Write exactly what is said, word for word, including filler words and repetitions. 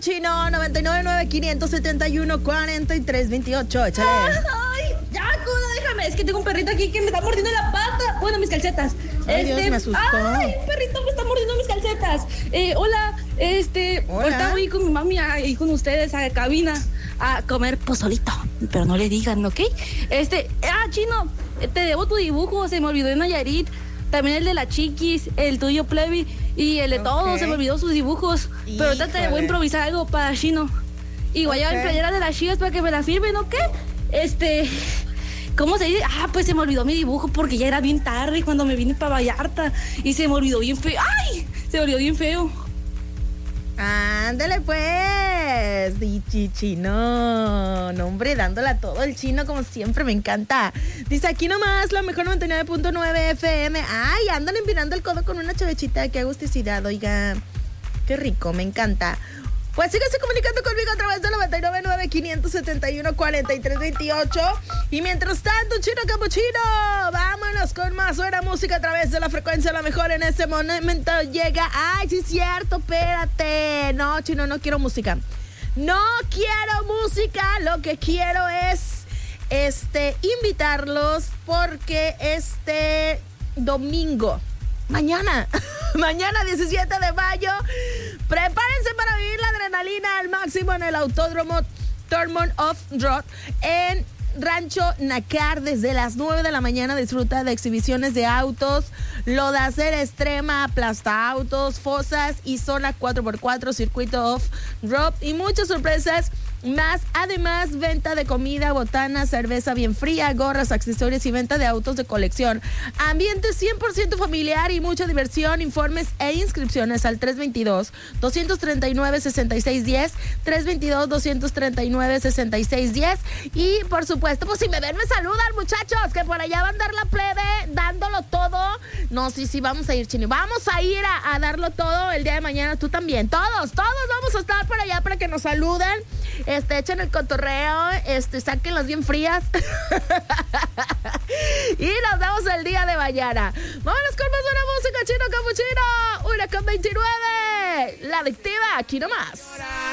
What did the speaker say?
Capuchino, noventa y nueve nueve, quinientos setenta y uno, cuarenta y tres veintiocho. Échale. Ay, ya, Cuda, déjame. Es que tengo un perrito aquí que me está mordiendo la pata. Bueno, mis calcetas. Ay, este, Dios, me asustó. Ay, un perrito me está mordiendo mis calcetas. Eh, hola, este, Hola. ahorita voy con mi mami y con ustedes a la cabina a comer pozolito. Pero no le digan, ¿ok? Este, ah, Chino, te debo tu dibujo, se me olvidó en Nayarit. También el de la Chiquis, el tuyo, Plebi, y el de Ok. todos, se me olvidó sus dibujos. Pero ahorita te voy a Híjole. improvisar algo para Chino. Y voy a llevar Ok. playera de las Chivas para que me la firmen, ¿o qué? Este, ¿cómo se dice? Ah, pues se me olvidó mi dibujo porque ya era bien tarde cuando me vine para Vallarta. Y se me olvidó bien feo. ¡Ay! Se me olvidó bien feo. Ándale pues, Dichi Chino. No, hombre, dándola todo el chino como siempre, me encanta. Dice aquí nomás la mejor noventa y nueve punto nueve F M. Ay, andan empinando el codo con una chavechita, qué agusticidad, oiga. Qué rico, me encanta. Pues síguese comunicando conmigo a través de noventa y nueve nueve, quinientos setenta y uno, cuarenta y tres veintiocho. Y mientras tanto, Chino Capuchino, vámonos con más buena música a través de la frecuencia. La mejor en este momento llega. Ay, sí es cierto, espérate. No, Chino, no quiero música. No quiero música. Lo que quiero es este invitarlos porque este domingo, mañana, mañana diecisiete de mayo, prepárense para vivir la adrenalina al máximo en el Autódromo Thurmond Off-Road en Rancho Nacar. Desde las nueve de la mañana disfruta de exhibiciones de autos, lodacera extrema, aplasta autos, fosas y zona cuatro por cuatro, circuito off-road y muchas sorpresas más. Además, venta de comida, botana, cerveza bien fría, gorras, accesorios y venta de autos de colección. Ambiente cien por ciento familiar y mucha diversión. Informes e inscripciones al tres veintidós, doscientos treinta y nueve, sesenta y seis diez, tres veintidós, doscientos treinta y nueve, sesenta y seis diez. Y por supuesto, pues si me ven, me saludan, muchachos, que por allá va a andar la plebe dándolo todo. No, sí, sí, vamos a ir, Chino. Vamos a ir a, a darlo todo el día de mañana. Tú también. Todos, todos vamos a estar por allá para que nos saluden. Este, echen el cotorreo, este, sáquenlas bien frías. Y nos vemos el día de mañana. Vámonos con más buena música, Chino Capuchino. Una con veintinueve. La adictiva, aquí nomás.